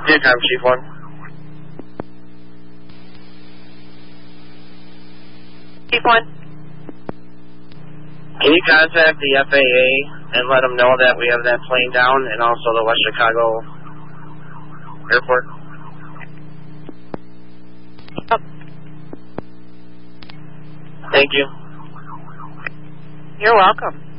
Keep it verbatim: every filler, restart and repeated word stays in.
Daytime, Chief one. Chief one. Can you contact the F A A and let them know that we have that plane down and also the West Chicago Airport? Up. Thank you. You're welcome.